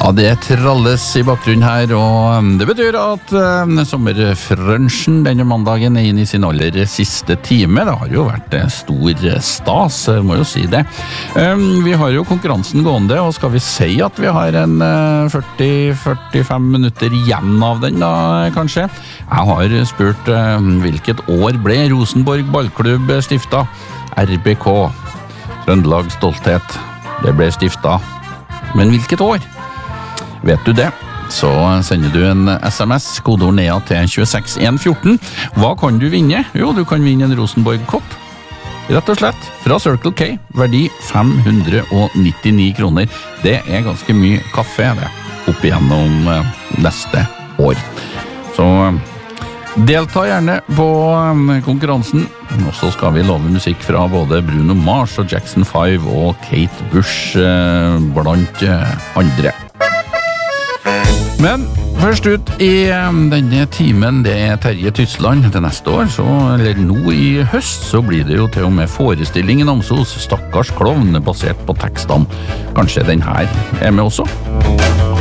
Ja, det tralles I bakgrunnen her, og det betyr at sommerfrunchen denne mandagen inne I sin aller siste time. Det har jo vært stor stas, må jo si det. Vi har jo konkurransen gående, og skal vi si at vi har en 40-45 minutter igjen av den da, kanskje? Jeg har spurt hvilket år ble Rosenborg ballklubb stiftet? RBK, Trøndelag Stolthet, det ble stiftet. Men hvilket år? Vet du det, så sender du en SMS, kodeord NEA til 26114. Hva kan du vinne? Jo, du kan vinne en Rosenborg-kopp. Rett og slett, fra Circle K, verdi 599 kroner. Det ganske mye kaffe, det, opp igjennom neste år. Så delta gjerne på konkurransen, og så skal vi love musikk fra både Bruno Mars og Jackson 5 og Kate Bush blant andre. Men først ut I denne timen, det Terje Tysland til neste år, eller nå I høst, så blir det jo til og med forestillingen Namsos, Stakkars klovn, basert på tekstene. Kanskje den her med også?